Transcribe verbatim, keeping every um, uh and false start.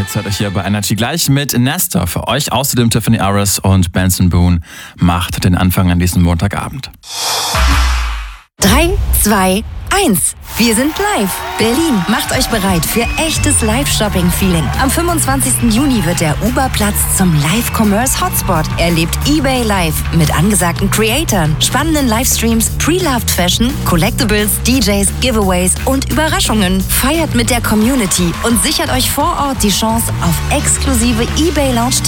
Jetzt hört euch hier bei Energy gleich mit Nesta für euch. Außerdem Tiffany Aris und Benson Boone macht den Anfang an diesem Montagabend. drei, zwei, eins. Wir sind live. Berlin, macht euch bereit für echtes Live-Shopping-Feeling. Am fünfundzwanzigsten Juni wird der Uber-Platz zum Live-Commerce-Hotspot. Erlebt eBay live mit angesagten Creatoren, spannenden Livestreams, Pre-Loved Fashion, Collectibles, D Js, Giveaways und Überraschungen. Feiert mit der Community und sichert euch vor Ort die Chance auf exklusive eBay Lounge